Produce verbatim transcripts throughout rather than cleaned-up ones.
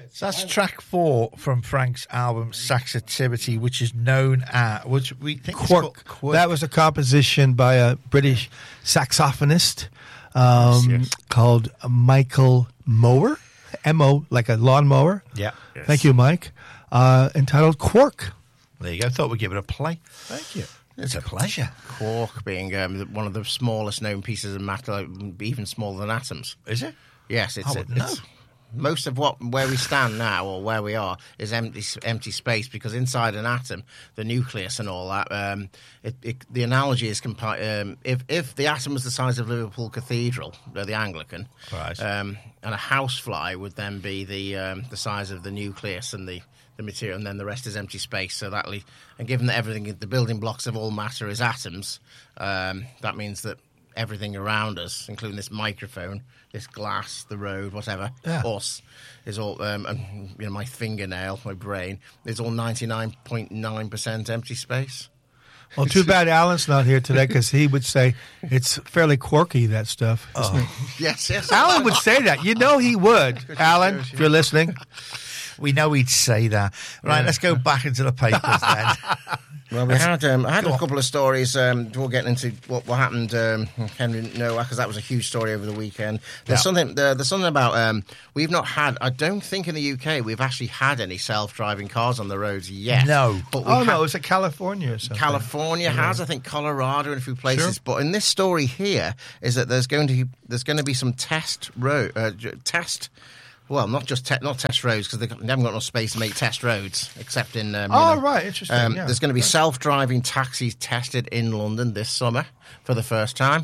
So that's track four from Frank's album Saxativity, which is known as, which we think Quirk. Is Quirk. That was a composition by a British saxophonist um, Yes, yes. called Michael Mower, M O, like a lawnmower. Yeah. Thank you, Mike. Uh, entitled Quirk. There you go. Thought we'd give it a play. Thank you. It's a pleasure. Quark being um, the- one of the smallest known pieces of matter, like, even smaller than atoms. Is it? Yes, it's, I wouldn't it's know. most of what where we stand now, or where we are, is empty empty space, because inside an atom, the nucleus and all that, um, it, it, the analogy is compi- um, if if the atom was the size of Liverpool Cathedral, uh, the Anglican, Right. um, and a housefly would then be the um, the size of the nucleus and the the material, and then the rest is empty space. So that, le- and given that everything, the building blocks of all matter is atoms, um, that means that everything around us, including this microphone, this glass, the road, whatever, Yeah. us, is all, um, and, you know, my fingernail, my brain, is all ninety-nine point nine percent empty space. Well, too bad Alan's not here today, because he would say it's fairly quirky, that stuff. isn't it? Yes, yes. Alan would say that. You know he would. Alan, if you're listening. We know he'd say that. Right, let's go back into the papers then. Well, we had um, I had Go a on. couple of stories. Um, before getting into what, what happened, um, Henry Noah, because that was a huge story over the weekend. There's Yeah. something. There, there's something about um, we've not had. I don't think in the U K we've actually had any self-driving cars on the roads yet. No. but we Oh, have, no, it's a California or something. California has, I think, Colorado and a few places. Sure. But in this story here is that there's going to there's going to be some test road uh, j- test. Well, not just te- not test roads, because they, they haven't got enough space to make test roads, except in. Um, you Oh, know, right, interesting, Um, yeah. There's going to be self-driving taxis tested in London this summer for the first time.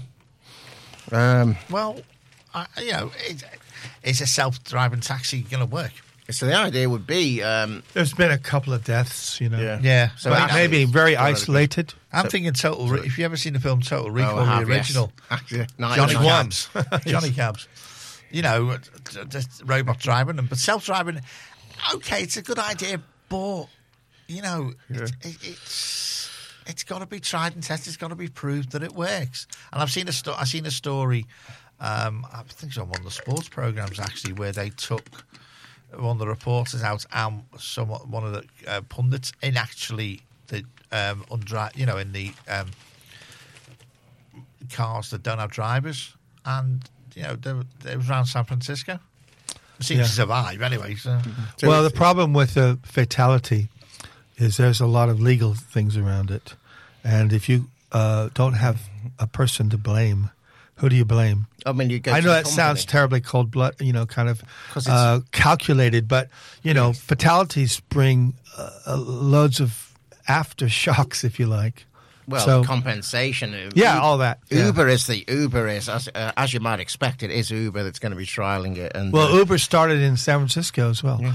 Um, Well, I, you know, it, is a self-driving taxi going to work? so the idea would be, um, There's been a couple of deaths, you know. Yeah. Yeah. So But actually, maybe very one of the- isolated. I'm thinking Total. Re- if you ever seen the film Total Oh, Recall, I have, the yes. original, Actually, no, Johnny no, Cabs, Johnny Cabs. You know, just robot driving them, but self-driving. Okay, it's a good idea, but you know, it, it, it's it's got to be tried and tested. It's got to be proved that it works. And I've seen a sto- I've seen a story. Um, I think it's on one of the sports programs actually, where they took one of the reporters out and some one of the uh, pundits in actually the um, undri- you know, in the um, cars that don't have drivers, and you know, they, were- they was around San Francisco. Seems Yeah. to survive anyway. So. So Well, the it's- problem with the fatality is there's a lot of legal things around it. And if you uh, don't have a person to blame, who do you blame? I mean, you go I to know the that sounds company. terribly cold blood, you know, kind of 'Cause it's- uh, calculated, but, you know, fatalities bring uh, uh, loads of aftershocks, if you like. Well, So- compensation. Yeah, U- all that. yeah. Uber is the Uber is as uh, as you might expect. It is Uber that's going to be trialing it. And Well, uh, Uber started in San Francisco as well.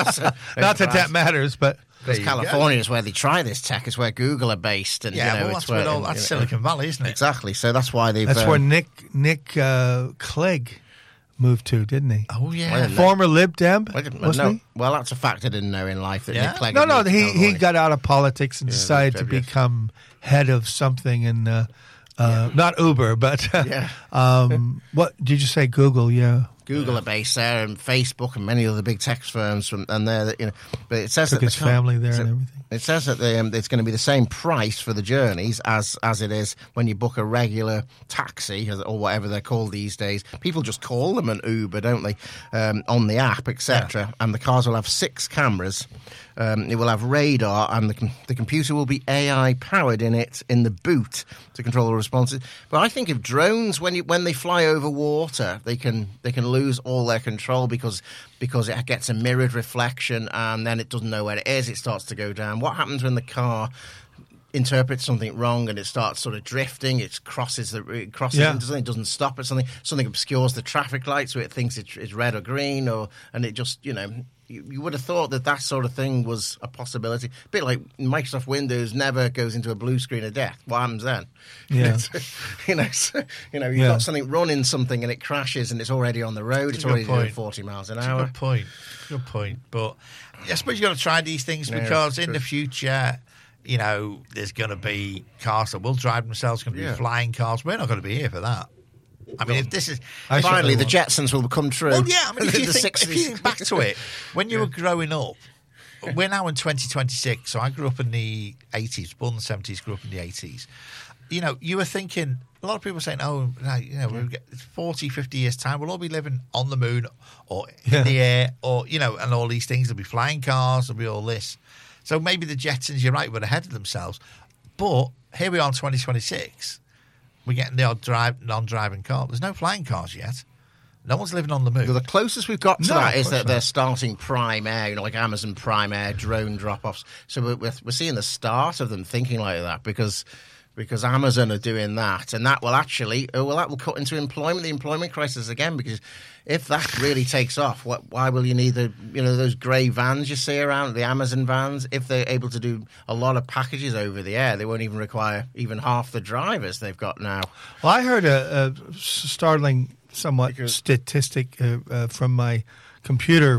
Not that that matters, but because There you go. California is where they try this tech. It's where Google are based, and Yeah, you know, well, it's that's where all, you that's know, Silicon Valley, isn't it? Exactly. So that's why they've. that's um, where Nick Nick uh, Clegg moved to, didn't he? Oh yeah. Well, no. Former Lib Dem, Wait a minute, wasn't no, he? well, that's a fact I didn't know in life. That Yeah? Nick Clegg No, had no, moved to he, he California. got out of politics and Yeah, decided to Lib Dem, yes. become head of something, and uh, uh, not Uber, but Yeah. um, what did you say? Google, yeah. Google are based there, and Facebook, and many other big tech firms from and there. You know, but it says Took that his the co- family there so- and everything. It says that the, um, it's going to be the same price for the journeys as as it is when you book a regular taxi as- or whatever they're called these days. People just call them an Uber, don't they? Um, on the app, et cetera. And the cars will have six cameras. Um, it will have radar, and the, com- the computer will be A I powered in it in the boot to control the responses. But I think of drones when you when they fly over water, they can they can lose all their control because because it gets a mirrored reflection, and then it doesn't know where it is. It starts to go down. What happens when the car interprets something wrong and it starts sort of drifting? It crosses the it crosses Yeah. into something, doesn't stop at something. Something obscures the traffic light, so it thinks it's, it's red or green, or and it just you know. You, you would have thought that that sort of thing was a possibility. A bit like Microsoft Windows never goes into a blue screen of death. What happens then? Yeah. you know, so, you know, you've Yeah. got something running something and it crashes and it's already on the road. It's a good already doing point. forty miles an That's a hour. good point. Good point. But I suppose you've got to try these things Yeah, because in true. the future, you know, there's going to be cars that will drive themselves, going to be Yeah. flying cars. We're not going to be here for that. I mean, if this is I if- Finally, the won't. Jetsons will come true. well, yeah. I mean, if In you, the think, if sixties. you think back to it, when you were growing up, we're now in twenty twenty-six. So I grew up in the eighties, born in the seventies, grew up in the eighties. You know, you were thinking. A lot of people are saying, "Oh, no, you know, we'll get forty, fifty years time, we'll all be living on the moon or in Yeah. the air, or you know, and all these things. There'll be flying cars. There'll be all this." So maybe the Jetsons, you're right, were ahead of themselves. But here we are in twenty twenty-six. We're getting the odd drive, non-driving car. There's no flying cars yet. No one's living on the moon. Well, the closest we've got to No, that of is course that not. they're starting Prime Air, you know, like Amazon Prime Air drone drop-offs. So we're, we're, we're seeing the start of them thinking like that because because Amazon are doing that, and that will actually oh, well that will cut into employment, the employment crisis again. Because if that really takes off, what, why will you need the you know those grey vans you see around, the Amazon vans? If they're able to do a lot of packages over the air, they won't even require even half the drivers they've got now. Well, I heard a, a startling, somewhat statistic uh, uh, from my computer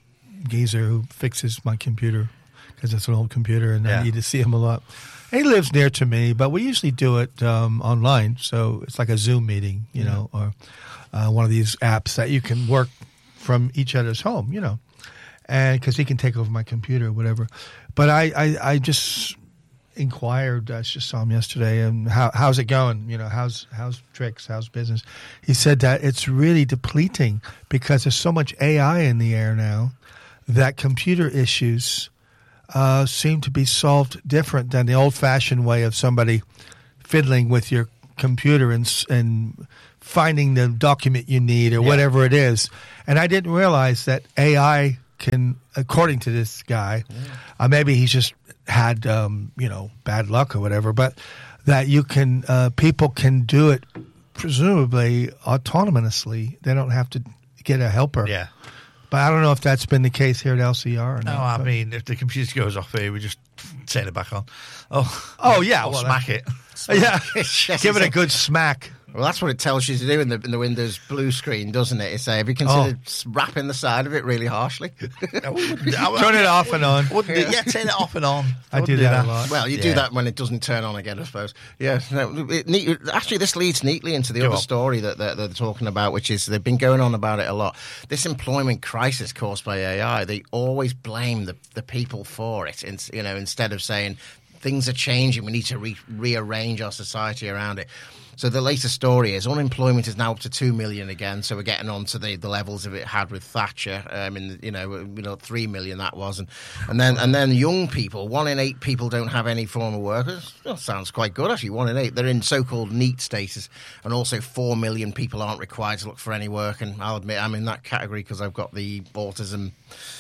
geezer who fixes my computer because it's an old computer and Yeah. I need to see him a lot. He lives near to me, but we usually do it um, online, so it's like a Zoom meeting, you know, or uh, one of these apps that you can work from each other's home, you know, and because he can take over my computer or whatever. But I, I, I just inquired. I just saw him yesterday, and how how's it going? You know, how's how's tricks? How's business? He said that it's really depleting because there's so much A I in the air now that computer issues uh, seem to be solved different than the old-fashioned way of somebody fiddling with your computer and s- and finding the document you need or whatever it is. And I didn't realize that A I can, according to this guy, uh, maybe he's just had um, you know bad luck or whatever, but that you can uh, people can do it presumably autonomously. They don't have to get a helper. yeah. But I don't know if that's been the case here at L C R or No, not. I but- mean, if the computer goes off here, we just turn it back on. Oh, Oh, yeah, or well, smack it. yeah, Yes, give it a it's- good smack. Well, that's what it tells you to do in the in the Windows blue screen, doesn't it? It's uh, have you considered wrapping the side of it really harshly? I wouldn't- I Turn it off and on. wouldn't do- yeah, turn it off and on. I do Wouldn't that a lot. Well, you do Yeah. that when it doesn't turn on again, I suppose. Yeah. No, it, neat, actually, this leads neatly into the Go other on. story that they're, they're talking about, which is they've been going on about it a lot. This employment crisis caused by A I, they always blame the, the people for it. In, you know, instead of saying things are changing, we need to re- rearrange our society around it. So the latest story is unemployment is now up to two million again. So we're getting on to the, the levels of it had with Thatcher. Um, in you know, you know, three million that was, and and then and then young people. One in eight people don't have any form of work. That sounds quite good actually. One in eight. They're in so-called NEET status, and also four million people aren't required to look for any work. And I'll admit I'm in that category because I've got the autism.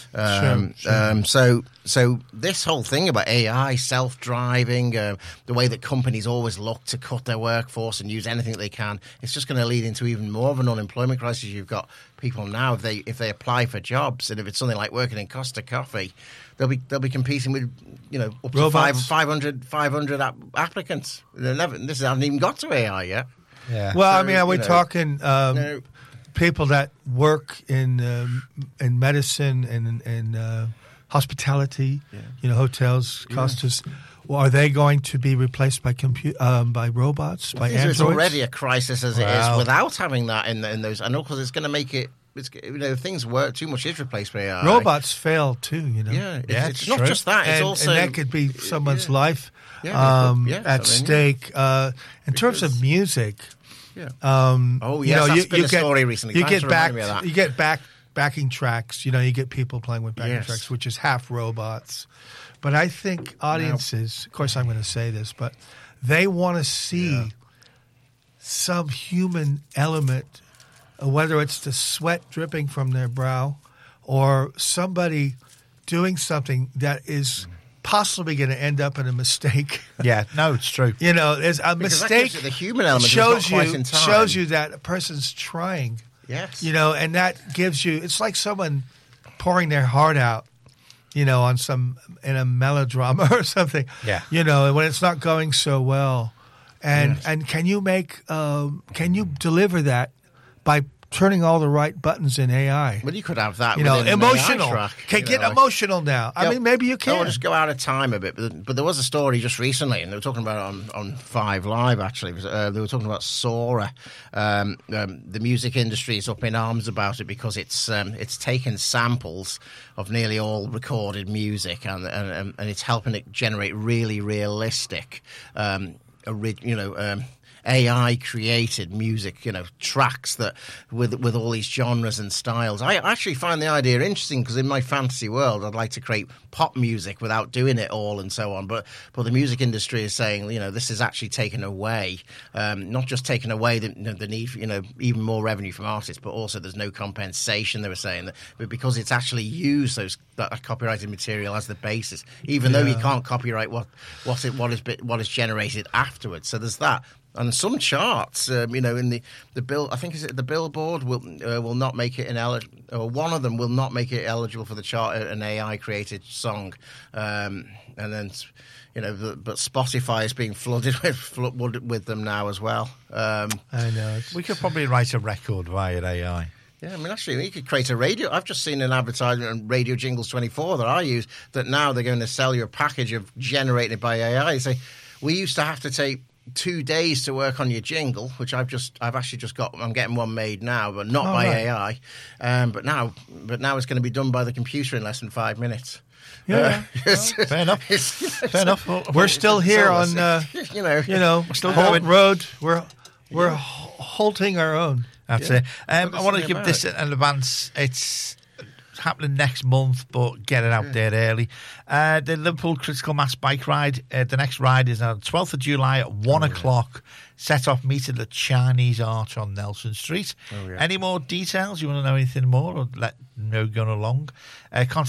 Um, Sure, sure. um, so, so this whole thing about A I, self-driving, uh, the way that companies always look to cut their workforce and use anything they can, it's just going to lead into even more of an unemployment crisis. You've got people now, if they if they apply for jobs, and if it's something like working in Costa Coffee, they'll be they'll be competing with you know up to five, Robots. 500, 500 app- applicants. They're never, this hasn't even got to A I yet. Yeah. Well, I So, mean, are we you know, talking um, no. people that work in um, in medicine and in uh, hospitality? You know, hotels, Costas. Well, are they going to be replaced by compu- um, by robots, by So androids? it's already a crisis as it Wow. is without having that in, in those. I know because it's going to make it. It's, you know, if things work too much, is replaced by A I. Robots fail too. You know. Yeah, it's, Yeah, it's it's not true. just that. It's and, also and that could be someone's yeah. life Yeah, um, yeah, at I mean, stake. Uh, in terms Because- of music, Yeah. um, Oh, you yes, know, that's you, been you a get, story recently. You Thanks get for back, reminding me of that. you get back backing tracks. You know, you get people playing with backing Yes. tracks, which is half robots. But I think audiences, of course, I'm going to say this, but they want to see Yeah. some human element, uh, whether it's the sweat dripping from their brow or somebody doing something that is possibly going to end up in a mistake. Yeah, no, it's true. You know, there's a Because that mistake. gives you the human element is shows not quite you in time. shows you that a person's trying. Yes. You know, and that gives you. It's like someone pouring their heart out. You know, on some in a melodrama or something. Yeah. You know, and when it's not going so well, and Yes. and can you make um, can you deliver that by turning all the right buttons in A I. Well, you could have that. You know, within an emotional. A I track, Can you get know, like- emotional now. I Yeah, mean, maybe you I can. want to just go out of time a bit, but, but there was a story just recently, and they were talking about it on, on Five Live, actually. It was, uh, they were talking about Sora. Um, um, the music industry is up in arms about it because it's um, it's taken samples of nearly all recorded music, and and, and it's helping it generate really realistic, um, ori- you know, um, A I created music, you know, tracks that with with all these genres and styles. I actually find the idea interesting because in my fantasy world, I'd like to create pop music without doing it all and so on. But but the music industry is saying, you know, this is actually taken away, um, not just taken away the, the need for, you know, even more revenue from artists, but also there's no compensation. They were saying that, but because it's actually used those that copyrighted material as the basis, even Yeah. though you can't copyright what what it what is what is generated afterwards. So there's that. And some charts, um, you know, in the the bill, I think is it the Billboard will uh, will not make it ineligible, or one of them will not make it eligible for the chart, an A I created song, um, and then, you know, the, but Spotify is being flooded with flooded with them now as well. Um, I know. It's, We could probably write a record via A I. Yeah, I mean, actually, you could create a radio. I've just seen an advertisement on Radio Jingles twenty-four that I use, that now they're going to sell you a package of generated by A I. They say, we used to have to take two days to work on your jingle, which I've just, I've actually just got, I'm getting one made now, but not Oh, by right. A I. Um, but now, but now it's going to be done by the computer in less than five minutes. yeah. It's- Fair enough. it's- Fair enough. We're still here on, uh, you know, you know, still Holt going. Road. We're we're halting our own. That's Yeah. it. Um, What I want to is give it this about? an advance. It's happening next month, but get it out there early. Uh, the Liverpool Critical Mass Bike Ride. Uh, the next ride is on the twelfth of July at one o'clock. Set off meet at the Chinese Arch on Nelson Street. Oh, yeah. Any more details? You want to know anything more, or let know going along? Uh, contact